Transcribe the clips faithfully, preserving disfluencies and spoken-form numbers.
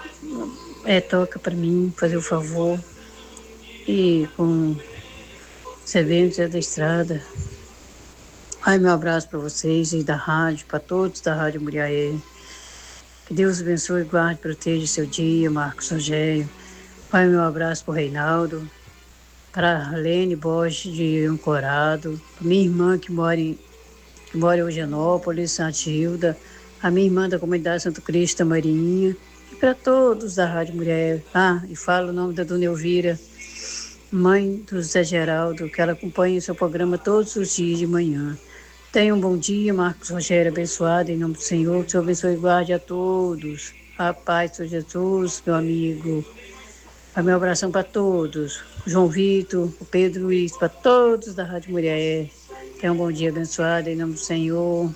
É, toca para mim, fazer o favor. E com Serventes da Estrada. Ai, meu abraço para vocês e da rádio, para todos da Rádio Muriaé. Que Deus abençoe, guarde, proteja seu dia, Marcos Rogério. Pai, meu abraço para o Reinaldo, para a Lene Borges de Ancorado, minha irmã que mora em, que mora em Eugenópolis, a Gilda, a minha irmã da comunidade Santo Cristo, a Marinha, e para todos da Rádio Mulher. Ah, e falo o nome da Dona Elvira, mãe do Zé Geraldo, que ela acompanha o seu programa todos os dias de manhã. Tenha um bom dia, Marcos Rogério, abençoado em nome do Senhor, que o Senhor abençoe e guarde a todos. A paz do Senhor Jesus, meu amigo. A meu abração para todos. O João Vitor, o Pedro Luiz, para todos da Rádio Mulher. Tenha um bom dia abençoado em nome do Senhor.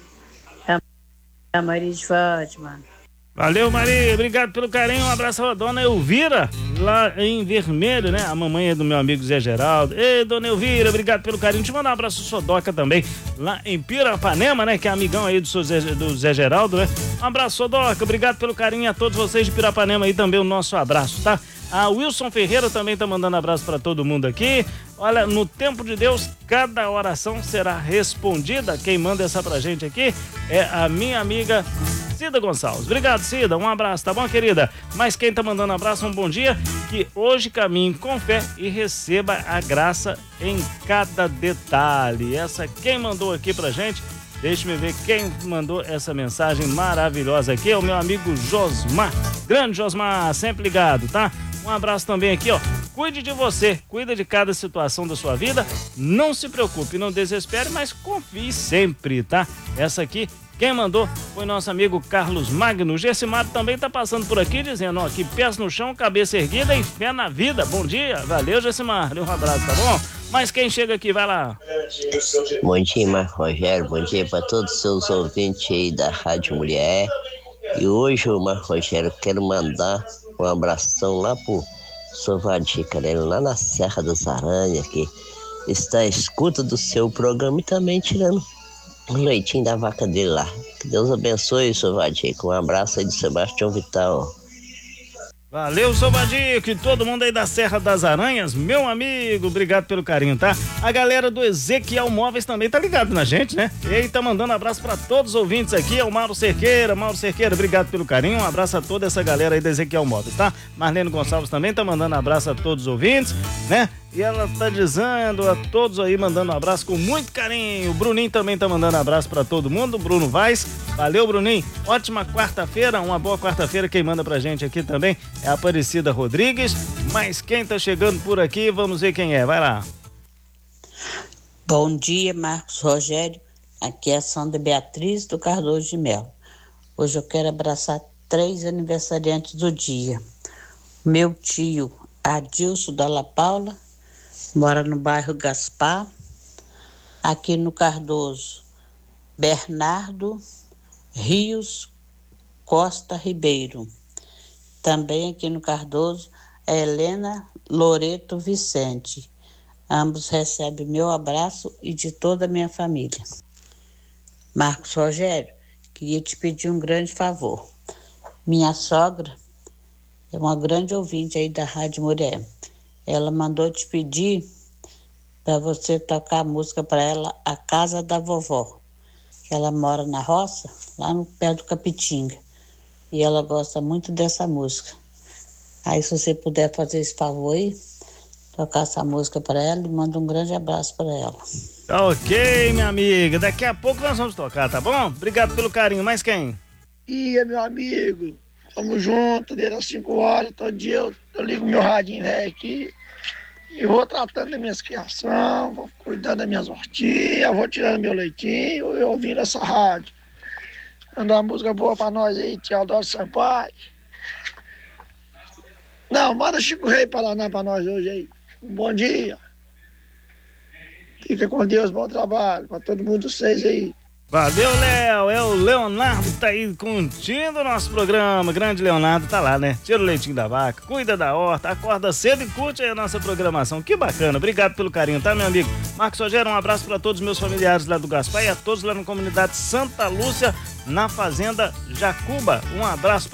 A Maria de Fátima. Valeu, Maria, obrigado pelo carinho, um abraço à dona Elvira, lá em Vermelho, né? A mamãe é do meu amigo Zé Geraldo. Ei, dona Elvira, obrigado pelo carinho. Te mandar um abraço Sodoca também, lá em Pirapanema, né? Que é amigão aí do, seu Zé, do Zé Geraldo, né? Um abraço, Sodoca, obrigado pelo carinho a todos vocês de Pirapanema aí também, o nosso abraço, tá? A Wilson Ferreira também tá mandando abraço para todo mundo aqui. Olha, no tempo de Deus, cada oração será respondida. Quem manda essa pra gente aqui é a minha amiga Cida Gonçalves. Obrigado, Cida. Um abraço, tá bom, querida? Mas quem tá mandando abraço, um bom dia. Que hoje caminhe com fé e receba a graça em cada detalhe. Essa quem mandou aqui pra gente, deixa-me ver quem mandou essa mensagem maravilhosa aqui. É o meu amigo Josmar. Grande Josmar, sempre ligado, tá? Um abraço também aqui, ó. Cuide de você, cuida de cada situação da sua vida. Não se preocupe, não desespere, mas confie sempre, tá? Essa aqui, quem mandou foi nosso amigo Carlos Magno. O Gessimar também tá passando por aqui, dizendo, ó, que pés no chão, cabeça erguida e fé na vida. Bom dia, valeu, Gessimar. Um abraço, tá bom? Mas quem chega aqui, vai lá. Bom dia, Marcos Rogério. Bom dia para todos os seus ouvintes aí da Rádio Mulher. E hoje, Marcos Rogério, quero mandar um abração lá pro Sovadica, né? Lá na Serra das Aranhas, que está à escuta do seu programa e também tirando o leitinho da vaca dele lá. Que Deus abençoe, Sovadica. Um abraço aí do Sebastião Vital. Valeu, Sobadico, e todo mundo aí da Serra das Aranhas, meu amigo, obrigado pelo carinho, tá? A galera do Ezequiel Móveis também tá ligado na gente, né? E aí tá mandando abraço pra todos os ouvintes aqui, é o Mauro Cerqueira. Mauro Cerqueira, obrigado pelo carinho, um abraço a toda essa galera aí do Ezequiel Móveis, tá? Marlene Gonçalves também tá mandando abraço a todos os ouvintes, né? E ela tá dizendo a todos aí, mandando um abraço com muito carinho. O Bruninho também tá mandando abraço pra todo mundo, o Bruno Vaz. Valeu, Bruninho. Ótima quarta-feira, uma boa quarta-feira. Quem manda pra gente aqui também é a Aparecida Rodrigues. Mas quem tá chegando por aqui, vamos ver quem é. Vai lá. Bom dia, Marcos Rogério. Aqui é a Sandra Beatriz do Cardoso de Melo. Hoje eu quero abraçar três aniversariantes do dia. Meu tio Adilson Dalla Paula, mora no bairro Gaspar. Aqui no Cardoso, Bernardo Rios Costa Ribeiro. Também aqui no Cardoso, a Helena Loreto Vicente. Ambos recebem meu abraço e de toda a minha família. Marcos Rogério, queria te pedir um grande favor. Minha sogra é uma grande ouvinte aí da Rádio Mulher. Ela mandou te pedir para você tocar a música para ela, A Casa da Vovó. Ela mora na roça, lá no pé do Capitinga. E ela gosta muito dessa música. Aí, se você puder fazer esse favor aí, tocar essa música para ela e manda um grande abraço para ela. Tá ok, minha amiga. Daqui a pouco nós vamos tocar, tá bom? Obrigado pelo carinho. Mais quem? Ia, meu amigo. Tamo junto, desde as cinco horas, todo dia eu, eu ligo meu radinho velho aqui e vou tratando das minhas criações, vou cuidando das minhas hortinhas, vou tirando meu leitinho e ouvindo essa rádio. Manda uma música boa pra nós aí, Teodoro Sampaio. Não, manda Chico Rei Paraná pra nós hoje aí. Um bom dia. Fica com Deus, bom trabalho pra todo mundo vocês aí. Valeu, Léo. É o Leonardo que tá aí curtindo o nosso programa. Grande Leonardo tá lá, né? Tira o leitinho da vaca, cuida da horta, acorda cedo e curte aí a nossa programação. Que bacana. Obrigado pelo carinho, tá, meu amigo? Marcos Rogério, um abraço pra todos os meus familiares lá do Gaspar e a todos lá na comunidade Santa Lúcia, na Fazenda Jacuba. Um abraço pra